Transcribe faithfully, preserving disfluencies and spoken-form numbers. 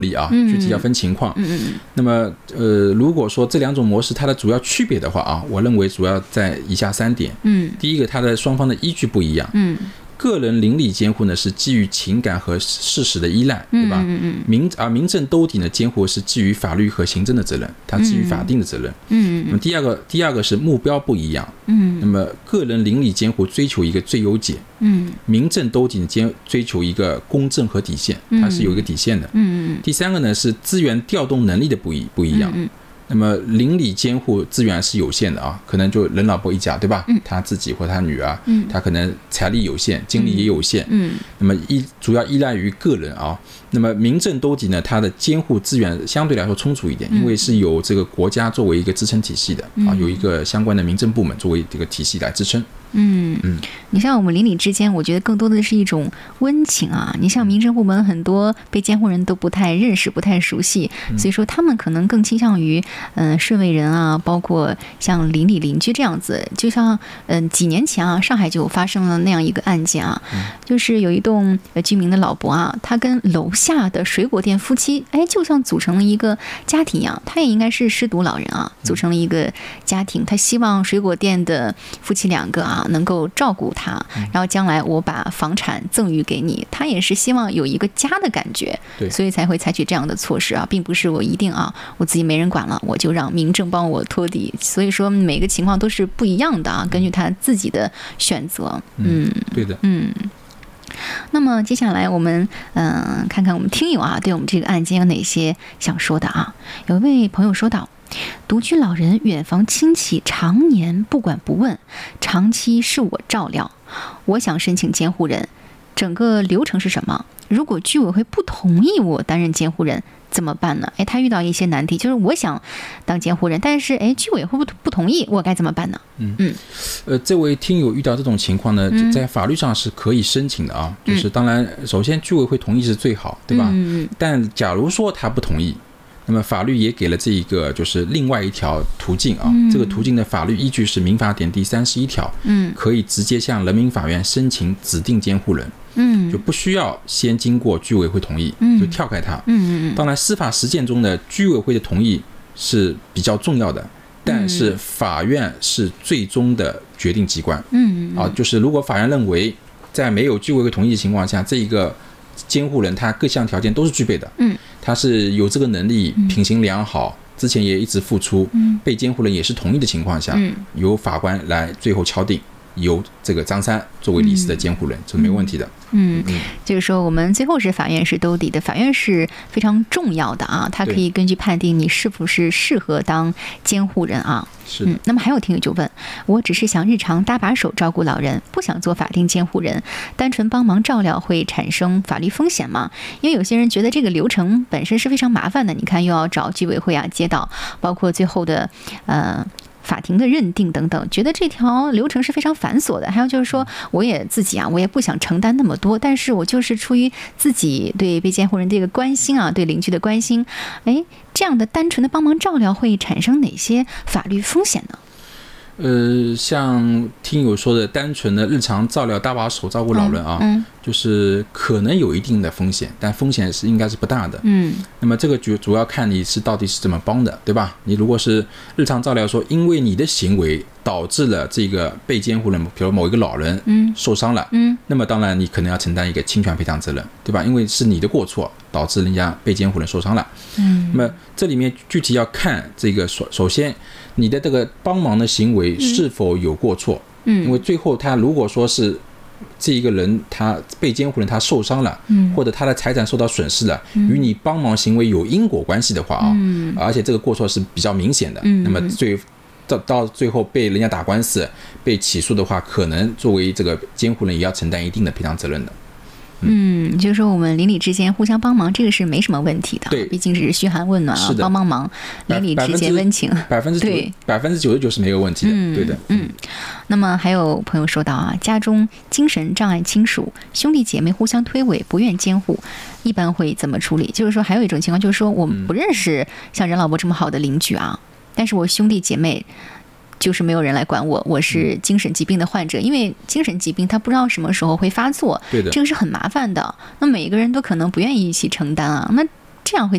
理啊，具体要分情况。 嗯嗯。 那么呃，如果说这两种模式它的主要区别的话啊，我认为主要在以下三点。 嗯。 第一个，它的双方的依据不一样。 嗯。 个人邻里监护呢是基于情感和事实的依赖，对吧？ 嗯嗯民而民政兜底呢监护是基于法律和行政的责任，它基于法定的责任。 嗯。 那么第二个，第二个是目标不一样。 嗯。 那么个人邻里监护追求一个最优解。 嗯。 民政兜底监追求一个公正和底线，它是有一个底线的。 嗯。 第三个呢是资源调动能力的不一不一样。 嗯。 那么邻里监护资源是有限的啊，可能就人老婆一家，对吧？嗯、他自己或他女儿，嗯、他可能财力有限，精力也有限， 嗯， 那么依主要依赖于个人啊。那么民政兜底呢，它的监护资源相对来说充足一点，因为是有这个国家作为一个支撑体系的、嗯、啊，有一个相关的民政部门作为这个体系来支撑。 嗯嗯，你像我们邻里之间，我觉得更多的是一种温情啊。你像民政部门很多被监护人都不太认识、不太熟悉，所以说他们可能更倾向于嗯、呃、顺位人啊，包括像邻里邻居这样子。就像嗯、呃、几年前啊，上海就发生了那样一个案件啊，就是有一栋居民的老伯啊，他跟楼下的水果店夫妻，哎，就像组成了一个家庭一样。他也应该是失独老人啊，组成了一个家庭。他希望水果店的夫妻两个啊。能够照顾他，然后将来我把房产赠予给你，他也是希望有一个家的感觉，所以才会采取这样的措施啊，并不是我一定啊，我自己没人管了，我就让民政帮我拖底。所以说每个情况都是不一样的啊，根据他自己的选择。嗯， 对的， 嗯。那么接下来我们嗯、呃、看看我们听友啊对我们这个案件有哪些想说的啊。有一位朋友说道，独居老人远房亲戚常年不管不问，长期是我照料，我想申请监护人，整个流程是什么？如果居委会不同意我担任监护人怎么办呢？哎，他遇到一些难题，就是我想当监护人，但是哎，居委会不不同意，我该怎么办呢？ 嗯嗯，呃，这位听友遇到这种情况呢， 嗯、 在法律上是可以申请的啊，嗯、就是当然，首先居委会同意是最好，对吧？ 嗯、 但假如说他不同意，那么法律也给了这一个就是另外一条途径啊，嗯、这个途径的法律依据是民法典第三十一条，嗯，可以直接向人民法院申请指定监护人。嗯，就不需要先经过居委会同意，嗯、就跳开它。嗯嗯。当然，司法实践中的居委会的同意是比较重要的，但是法院是最终的决定机关。嗯啊，就是如果法院认为在没有居委会同意的情况下，这一个监护人他各项条件都是具备的，嗯，他是有这个能力，品行良好，之前也一直付出，嗯，被监护人也是同意的情况下，嗯，由法官来最后敲定。由这个张三作为李四的监护人，这、嗯、是没有问题的。 嗯，嗯就是说我们最后是法院是兜底的，法院是非常重要的啊，它可以根据判定你是不是适合当监护人啊。 是的。 嗯，那么还有听友就问，我只是想日常搭把手照顾老人，不想做法定监护人，单纯帮忙照料会产生法律风险吗？因为有些人觉得这个流程本身是非常麻烦的，你看又要找居委会啊、街道，包括最后的呃。法庭的认定等等，觉得这条流程是非常繁琐的。还有就是说，我也自己啊，我也不想承担那么多，但是我就是出于自己对被监护人这个关心啊，对邻居的关心，哎，这样的单纯的帮忙照料会产生哪些法律风险呢？ 呃，像听友说的，单纯的日常照料搭把手照顾老人啊，嗯嗯、就是可能有一定的风险，但风险是应该是不大的。嗯，那么这个主主要看你是到底是怎么帮的，对吧？你如果是日常照料说，因为你的行为导致了这个被监护人，比如某一个老人受伤了，嗯，那么当然你可能要承担一个侵权赔偿责任，对吧？因为是你的过错导致人家被监护人受伤了。嗯，那么这里面具体要看这个首首先。你的这个帮忙的行为是否有过错？嗯，因为最后他如果说是这一个人他被监护人他受伤了，嗯，或者他的财产受到损失了，嗯，与你帮忙行为有因果关系的话啊，嗯，而且这个过错是比较明显的，嗯，那么最到到最后被人家打官司被起诉的话，可能作为这个监护人也要承担一定的赔偿责任的。 嗯，就是说我们邻里之间互相帮忙，这个是没什么问题的。 对， 毕竟只是嘘寒问暖啊，帮帮忙，邻里之间温情， 百分之对百分之九十九是没有问题的。嗯，对的。 嗯，那么还有朋友说到啊，家中精神障碍亲属兄弟姐妹互相推诿，不愿监护，一般会怎么处理？就是说还有一种情况，就是说我们不认识像任老伯这么好的邻居啊，但是我兄弟姐妹。就是没有人来管我，我是精神疾病的患者，因为精神疾病他不知道什么时候会发作， 对的， 这个是很麻烦的。那每个人都可能不愿意一起承担啊，那这样会